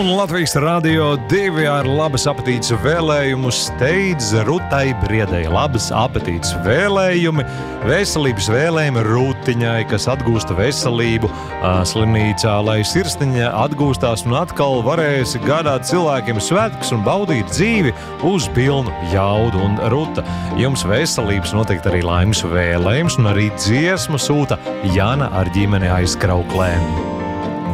Latvijas Radio 2 ar labas apetītes vēlējumu steidz Rutai Briedei. Labas apetītes vēlējumi, veselības vēlējumi Rutiņai, kas atgūsta veselību slimnīcā, lai sirsniņa atgūstās un atkal varēs gādāt cilvēkiem svētkus un baudīt dzīvi uz pilnu jaudu. Un Ruta, jums veselības noteikti arī laimes vēlējums un arī dziesmu sūta Jana ar ģimeni aiz Krauklēm.